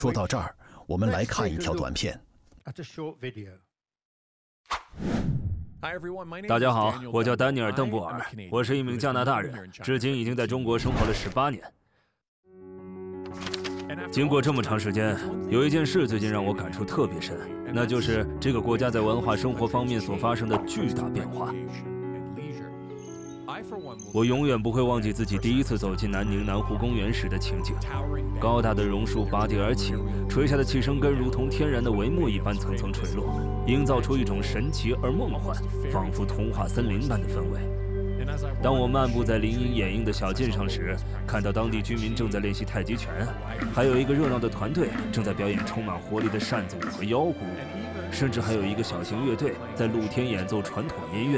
说到这儿，我们来看一条短片。 大家好，我叫丹尼尔·邓布尔，我是一名加拿大人，至今已经在中国生活了18年。经过这么长时间，有一件事最近让我感触特别深，那就是这个国家在文化生活方面所发生的巨大变化。我永远不会忘记自己第一次走进南宁南湖公园时的情景，高大的榕树拔地而起，垂下的气生根如同天然的帷幕一般层层垂落，营造出一种神奇而梦幻，仿佛童话森林般的氛围。当我漫步在林荫掩映的小径上时，看到当地居民正在练习太极拳，还有一个热闹的团队正在表演充满活力的扇子舞和腰鼓舞，甚至还有一个小型乐队在露天演奏传统音乐。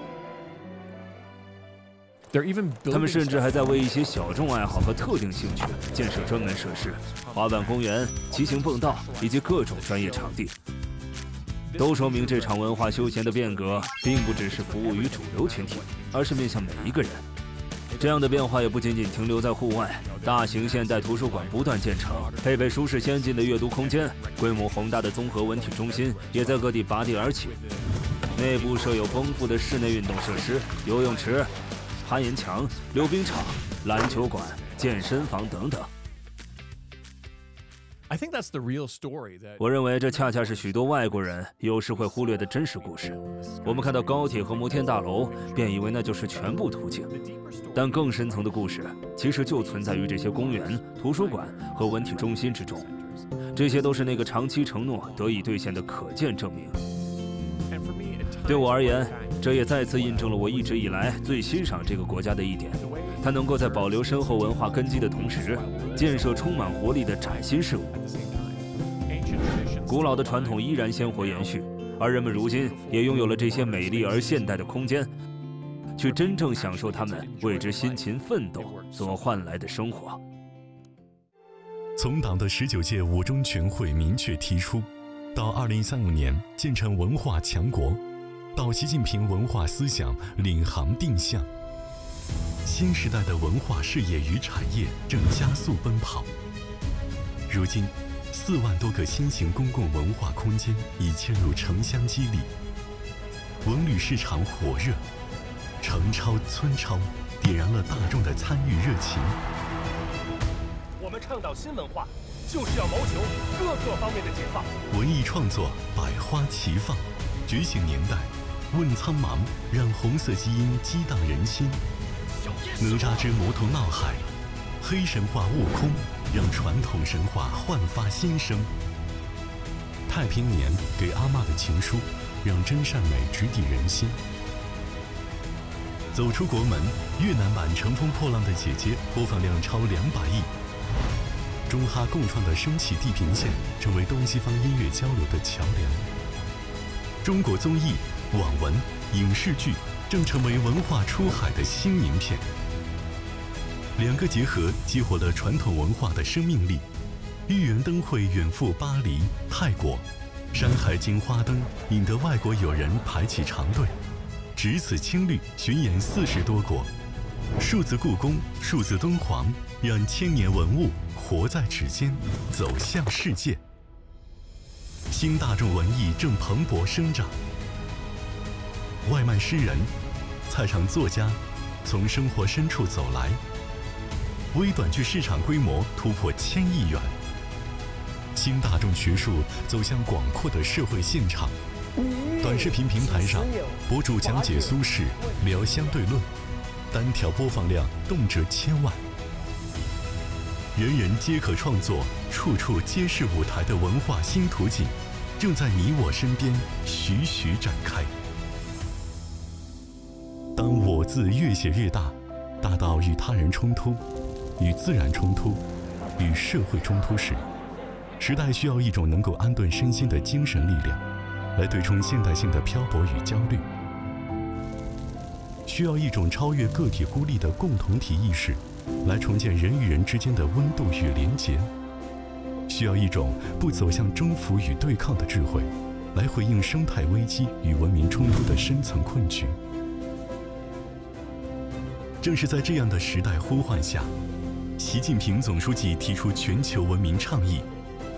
他们甚至还在为一些小众爱好和特定兴趣建设专门设施，滑板公园、骑行蹦道以及各种专业场地，都说明这场文化休闲的变革并不只是服务于主流群体，而是面向每一个人。这样的变化也不仅仅停留在户外，大型现代图书馆不断建成，配备舒适先进的阅读空间，规模宏大的综合文体中心也在各地拔地而起，内部设有丰富的室内运动设施、游泳池、攀岩墙、溜冰场、篮球馆、健身房等等。我认为这恰恰是许多外国人有时会忽略的真实故事。我们看到高铁和摩天大楼，便以为那就是全部途径，但更深层的故事其实就存在于这些公园、图书馆和文体中心之中。这些都是那个长期承诺得以兑现的可见证明。对我而言，这也再次印证了我一直以来最欣赏这个国家的一点：它能够在保留深厚文化根基的同时，建设充满活力的崭新事物。古老的传统依然鲜活延续，而人们如今也拥有了这些美丽而现代的空间，去真正享受他们为之辛勤奋斗所换来的生活。 从党的19届五中全会明确提出，到2035年建成文化强国，到习近平文化思想领航定向，新时代的文化事业与产业正加速奔跑。如今4万多个新型公共文化空间已嵌入城乡激励，文旅市场火热，城超村超点燃了大众的参与热情。 我们倡导新文化，就是要谋求各个方面的解放。 文艺创作百花齐放，觉醒年代问苍茫，让红色基因激荡人心。哪吒之魔童闹海，黑神话悟空，让传统神话焕发新生。太平年给阿嬷的情书，让真善美直抵人心。走出国门，越南版《乘风破浪的姐姐》播放量超200亿。中哈共创的升起地平线，成为东西方音乐交流的桥梁。中国综艺、网文、影视剧正成为文化出海的新名片。两个结合，激活了传统文化的生命力。玉园灯会远赴巴黎、泰国，山海经花灯引得外国友人排起长队。只此青绿巡演40多国，数字故宫、数字敦煌，让千年文物活在指尖，走向世界。新大众文艺正蓬勃生长。外卖诗人、菜场作家从生活深处走来，微短剧市场规模突破1000亿元。新大众学术走向广阔的社会现场。短视频平台上，博主讲解苏轼，聊相对论，单条播放量动辄1000万。人人皆可创作，处处皆是舞台的文化新图景，正在你我身边徐徐展开。当我字越写越大，大到与他人冲突、与自然冲突、与社会冲突时，时代需要一种能够安顿身心的精神力量，来对冲现代性的漂泊与焦虑；需要一种超越个体孤立的共同体意识，来重建人与人之间的温度与连结；需要一种不走向征服与对抗的智慧，来回应生态危机与文明冲突的深层困局。正是在这样的时代呼唤下，习近平总书记提出全球文明倡议，